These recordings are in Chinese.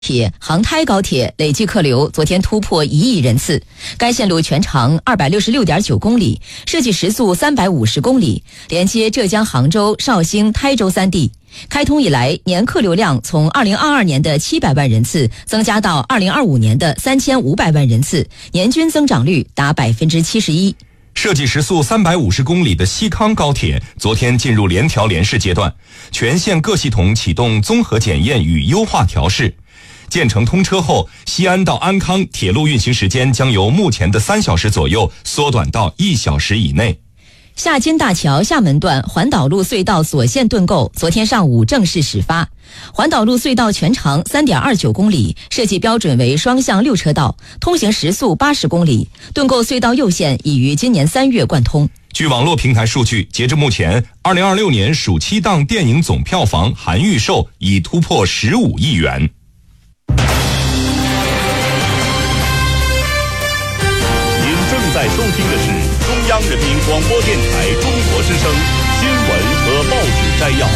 铁杭台高铁累计客流昨天突破1亿人次，该线路全长266.9公里，设计时速350公里，连接浙江杭州、绍兴、台州3地。开通以来，年客流量从2022年的700万人次增加到2025年的3500万人次，年均增长率达71%。 设计时速350公里的西康高铁昨天进入联调联试阶段，全线各系统启动综合检验与优化调试。建成通车后，西安到安康铁路运行时间将由目前的3小时左右缩短到1小时以内。 夏津大桥厦门段环岛路隧道锁线盾构昨天上午正式始发。环岛路隧道全长3.29公里，设计标准为双向6车道，通行时速80公里。盾构隧道右线已于今年3月贯通。 据网络平台数据，截至目前，2026年暑期档电影总票房含预售已突破15亿元。 在收听的是中央人民广播电台中国之声新闻和报纸摘要。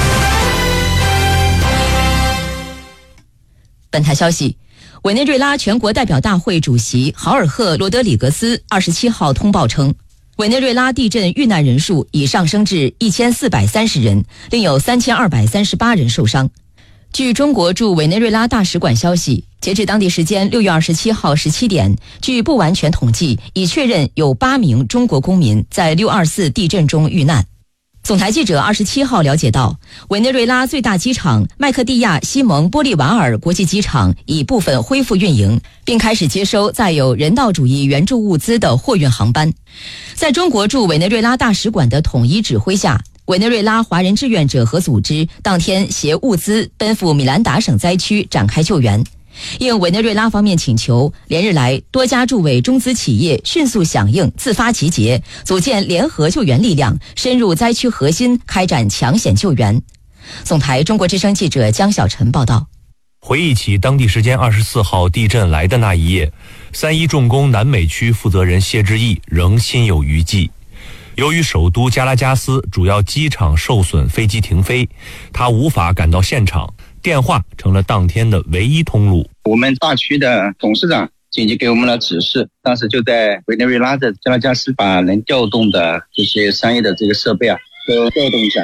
本台消息，委内瑞拉全国代表大会主席豪尔赫·罗德里格斯27号通报称，委内瑞拉地震遇难人数已上升至1430人，另有3238人受伤。据中国驻委内瑞拉大使馆消息，截至当地时间6月27号17点，据不完全统计，已确认有8名中国公民在624地震中遇难。总台记者27号了解到，委内瑞拉最大机场麦克蒂亚西蒙玻利瓦尔国际机场已部分恢复运营，并开始接收载有人道主义援助物资的货运航班。在中国驻委内瑞拉大使馆的统一指挥下，委内瑞拉华人志愿者和组织当天携物资奔赴米兰达省灾区展开救援。应委内瑞拉方面请求，连日来多家驻委中资企业迅速响应，自发集结，组建联合救援力量，深入灾区核心，开展抢险救援。总台中国之声记者江晓晨报道。 回忆起当地时间24号地震来的那一夜，3一重工南美区负责人谢之义仍心有余悸。由于首都加拉加斯主要机场受损，飞机停飞，他无法赶到现场，电话成了当天的唯一通路。 我们大区的董事长紧急给我们了指示，当时就在委内瑞拉的加拉加斯把能调动的这些商业的这个设备都调动一下。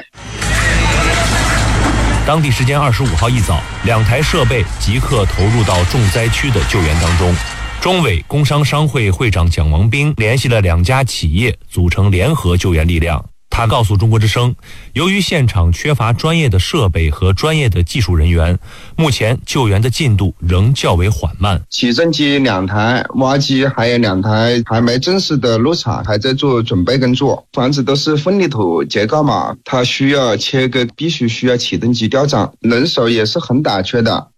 当地时间25号一早，2台设备即刻投入到重灾区的救援当中。中委工商商会会长蒋王斌联系了2家企业，组成联合救援力量。他告诉中国之声，由于现场缺乏专业的设备和专业的技术人员，目前救援的进度仍较为缓慢。 起重机2台，挖机还有2台，还没正式的入场，还在做准备工作。房子都是分离土结构嘛，它需要切割，必须需要起重机吊装，人手也是很短缺的。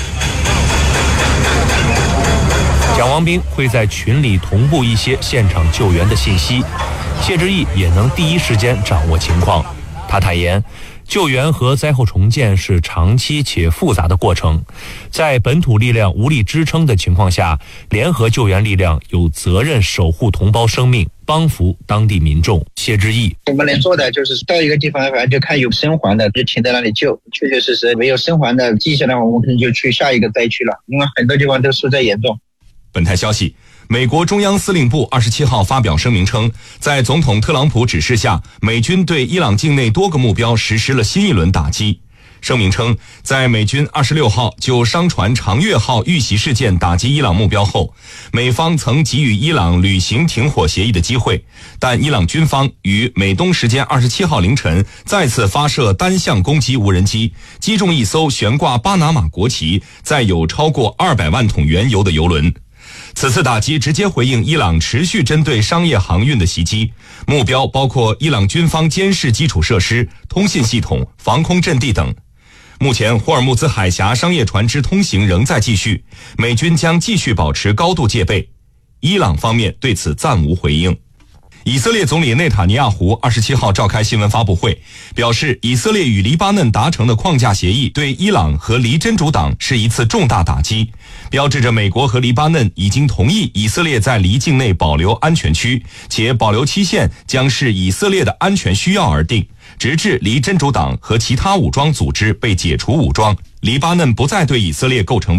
蒋王斌会在群里同步一些现场救援的信息，谢之义也能第一时间掌握情况。他坦言，救援和灾后重建是长期且复杂的过程，在本土力量无力支撑的情况下，联合救援力量有责任守护同胞生命，帮扶当地民众。谢之义， 我们能做的就是到一个地方，反正就看有生还的就停在那里救，确确实实没有生还的迹象的话，我们可能就去下一个灾区了，因为很多地方都受灾严重。 本台消息，美国中央司令部27号发表声明称，在总统特朗普指示下，美军对伊朗境内多个目标实施了新一轮打击。声明称，在美军26号就商船长月号遇袭事件打击伊朗目标后，美方曾给予伊朗履行停火协议的机会，但伊朗军方于美东时间27号凌晨再次发射单向攻击无人机，击中一艘悬挂巴拿马国旗、载有超过200万桶原油的油轮。此次打击直接回应伊朗持续针对商业航运的袭击，目标包括伊朗军方监视基础设施、通信系统、防空阵地等。目前霍尔木兹海峡商业船只通行仍在继续，美军将继续保持高度戒备。伊朗方面对此暂无回应。以色列总理内塔尼亚胡27号召开新闻发布会，表示以色列与黎巴嫩达成的框架协议对伊朗和黎真主党是一次重大打击，标志着美国和黎巴嫩已经同意以色列在黎境内保留安全区，且保留期限将视以色列的安全需要而定，直至黎真主党和其他武装组织被解除武装。 黎巴嫩不再对以色列构成